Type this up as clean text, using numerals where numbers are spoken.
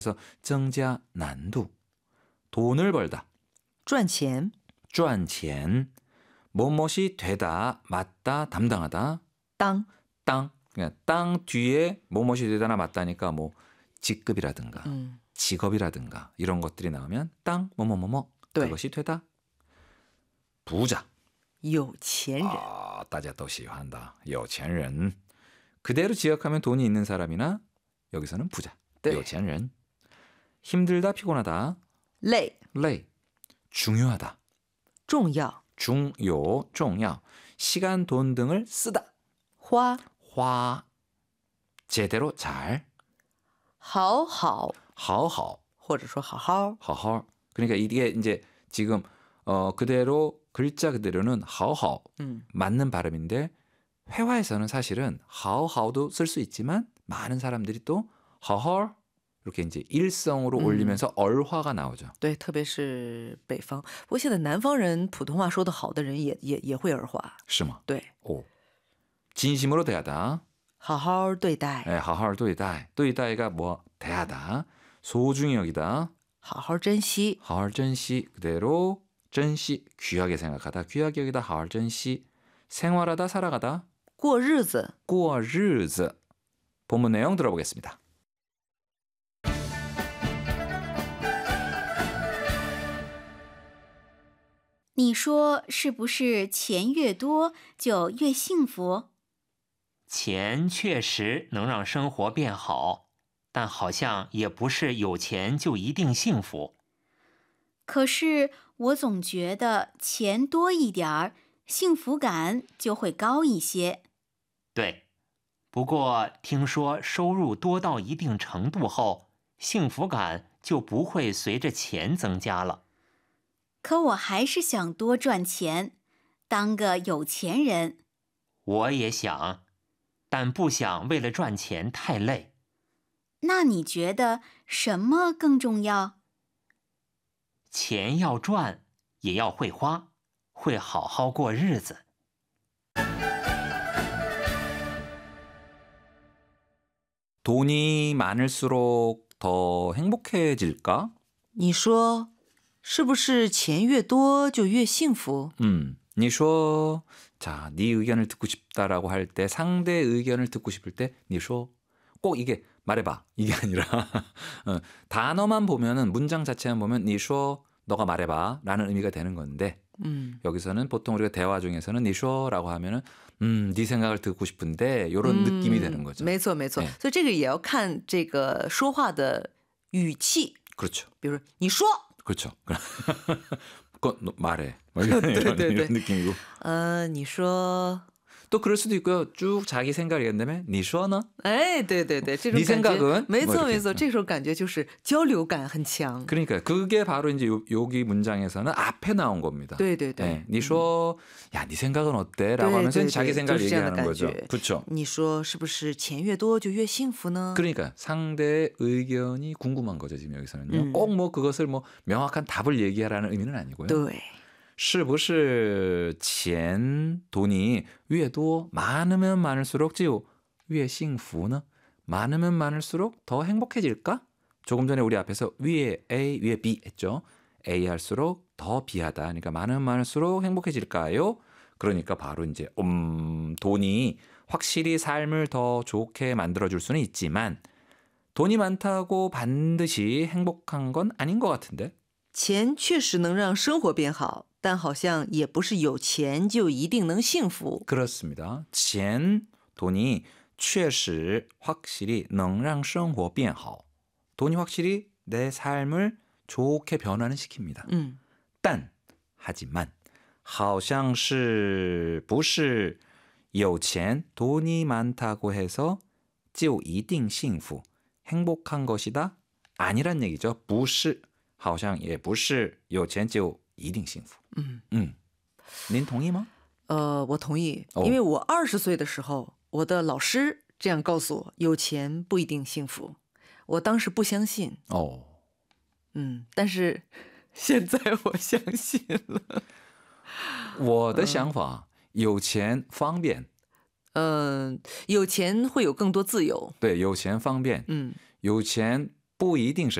그래서 增加难度 돈을 벌다 赚钱赚钱 뭐뭇이 되다 맞다 담당하다 当 땅 그러니까 땅 뒤에 뭐뭇이 되다나 맞다니까 뭐 직급이라든가 직업이라든가 이런 것들이 나오면 땅 뭐뭐뭐뭐 네. 그것이 되다 부자 有钱人大家都喜欢的有钱人 그대로 지역하면 돈이 있는 사람이나 여기서는 부자 네. 有钱人 힘들다 피곤하다 累累 중요하다 重要 중요 重要 시간 돈 등을 쓰다 花 화 제대로 잘 好好 하오 或者说好好 하오 그러니까 이게 이제 지금 그대로 글자 그대로는 하오 맞는 발음인데 회화에서는 사실은 하오도 쓸 수 있지만 많은 사람들이 또 하오 이렇게 이제 일성으로 올리면서 얼화가 나오죠. 对，特别是北方。不过现在南方人普通话说得好的人也会儿化。 是吗? 对， 오. 진심으로 대하다. 好好对待， 네, 하오 도이다이. 도이다이가 뭐 대하다. 소중히 여기다. 好好珍惜， 하오珍惜 그대로 珍惜 귀하게 생각하다. 귀하게 여기다 하오 珍惜 생활하다 살아가다. 过日子。 过日子 본문 내용 들어보겠습니다. 你说是不是钱越多就越幸福？ 钱确实能让生活变好，但好像也不是有钱就一定幸福。 可是我总觉得钱多一点儿，幸福感就会高一些。 对，不过听说收入多到一定程度后，幸福感就不会随着钱增加了。 可我还是想多赚钱，当个有钱人。 我也想，但不想为了赚钱太累。 那你觉得什么更重要？ 钱要赚，也要会花，会好好过日子。 돈이 많을수록 더 행복해질까? 你说是不是钱越多就越幸福？ 你说 자, 네 의견을 듣고 싶다라고 할 때 상대의 의견을 듣고 싶을 때你说 꼭 이게 말해봐 이게 아니라 단어만 보면은 문장 자체만 보면 你说 너가 말해봐 라는 의미가 되는 건데 여기서는 보통 우리가 대화 중에서는 你说라고 하면은 네 생각을 듣고 싶은데 이런 느낌이 되는 거죠. 没错没错， 네. 所以这个也要看这个说话的语气。 그렇죠. 比如说你说， 그렇죠. 그건 너 말해. 뭐 이런, 이런 느낌이고. 你说， 또 그럴 수도 있고요. 쭉 자기 생각을 얘기한다면 你说呢? 哎，对对对，这种 네 感觉 생각은 没 뭐 错 이렇게. 没错，这种感觉就是交流感很强。 그러니까 그게 바로 이제 여기 문장에서는 앞에 나온 겁니다. 对对对， 네, 你说, 야, 네 생각은 어때?라고 对 하면서 对 이제 자기 对 생각을 就是这样的 얘기하는 感 거죠. 觉。 그렇죠. 你说是不是钱越多就越幸福呢？ 그러니까 상대의 의견이 궁금한 거죠. 지금 여기서는요. 嗯 꼭 뭐 그것을 뭐 명확한 답을 얘기하라는 의미는 아니고요. 对， 是不是钱 돈이 越多 많으면 많을수록 就越幸福呢? 많으면 많을수록 더 행복해질까? 조금 전에 우리 앞에서 위에 A, 위에 B 했죠. A 할수록 더 B하다. 그러니까 많으면 많을수록 행복해질까요? 그러니까 바로 이제 돈이 확실히 삶을 더 좋게 만들어줄 수는 있지만 돈이 많다고 반드시 행복한 건 아닌 것 같은데. 钱确实能让生活变好，但好像也不是有钱就一定能幸福。 그렇습니다. 钱 돈이 确实 확실히 能让生活变好. 돈이 확실히 내 삶을 좋게 변화는 시킵니다. 但 하지만 好像是不是有钱 돈이 많다고 해서 就一定幸福 행복한 것이다 아니란 얘기죠. 不是好像也不是有钱就一定幸福。您同意吗？ 我同意，因为我20岁的时候，我的老师这样告诉我，有钱不一定幸福。我当时不相信。但是现在我相信了。 我的想法，有钱方便。 有钱会有更多自由。 对，有钱方便。有钱不一定是